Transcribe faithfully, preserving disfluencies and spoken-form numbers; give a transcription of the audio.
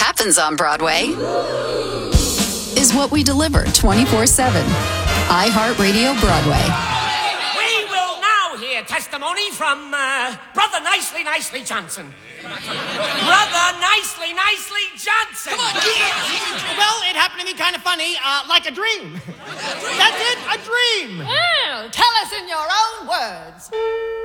happens on Broadway is what we deliver twenty-four seven. iHeartRadio Broadway. We will now hear testimony from uh, Brother Nicely Nicely Johnson. Brother Nicely Nicely Johnson. Come on, well, it happened to me kind of funny, uh, like a dream. That's it, a dream. Well, tell us in your own words.